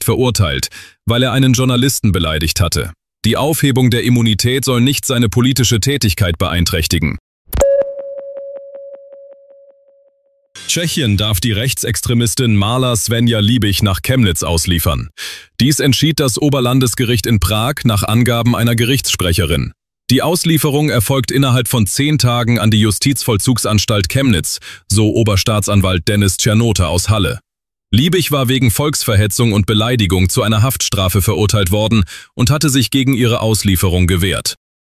Gericht verurteilt, weil er einen Journalisten beleidigt hatte. Die Aufhebung der Immunität soll nicht seine politische Tätigkeit beeinträchtigen. Tschechien darf die Rechtsextremistin Marla Svenja Liebig nach Chemnitz ausliefern. Dies entschied das Oberlandesgericht in Prag nach Angaben einer Gerichtssprecherin. Die Auslieferung erfolgt innerhalb von 10 Tagen an die Justizvollzugsanstalt Chemnitz, so Oberstaatsanwalt Dennis Czernota aus Halle. Liebig war wegen Volksverhetzung und Beleidigung zu einer Haftstrafe verurteilt worden und hatte sich gegen ihre Auslieferung gewehrt.